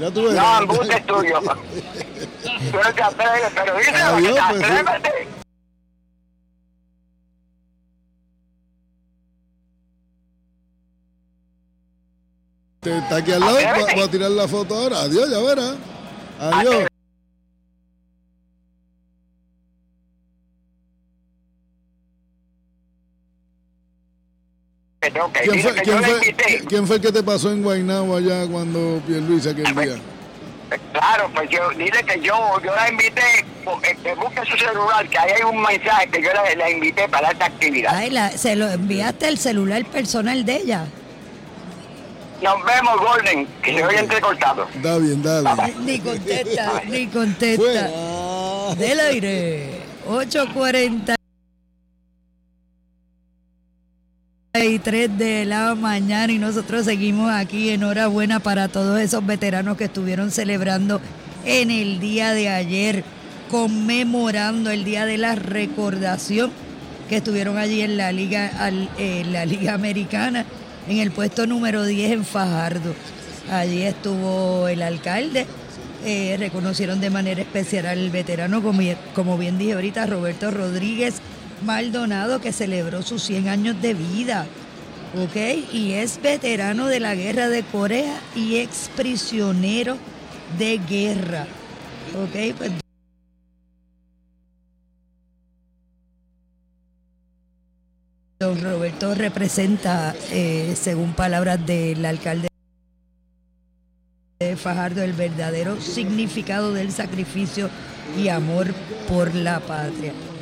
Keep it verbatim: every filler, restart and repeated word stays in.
Ya tú ves. No, embuste es tuyo. Pero te atreves, pero dice lo que Adiós, te pues, sí. atrévete. Te- Está aquí al lado, Atrévete. voy a tirar la foto ahora. Adiós, ya verás. Adiós. Ok, ¿Quién dice fue, que quién, yo la fue, invité. ¿Quién fue el que te pasó en Guaynabo allá cuando Pierluisi aquel día? Claro, pues yo, dile que yo, yo la invité, eh, que busque su celular, que ahí hay un mensaje que yo la, la invité para esta actividad. Ay, la, se lo enviaste el celular personal de ella. Nos vemos, Golden, que se oye entrecortado. Está bien, dale. Ni contesta, ni contesta. Fue. Del aire. ocho cuarenta y tres de la mañana y nosotros seguimos aquí. Enhorabuena para todos esos veteranos que estuvieron celebrando en el día de ayer, conmemorando el día de la recordación, que estuvieron allí en la liga, al- en la liga americana, en el puesto número diez en Fajardo. Allí estuvo el alcalde. Eh, reconocieron de manera especial al veterano, como, como bien dije ahorita, Roberto Rodríguez Maldonado, que celebró sus cien años de vida, ¿ok? Y es veterano de la guerra de Corea y ex prisionero de guerra, ¿ok? Pues, don Roberto representa, eh, según palabras del alcalde de Fajardo, el verdadero significado del sacrificio y amor por la patria.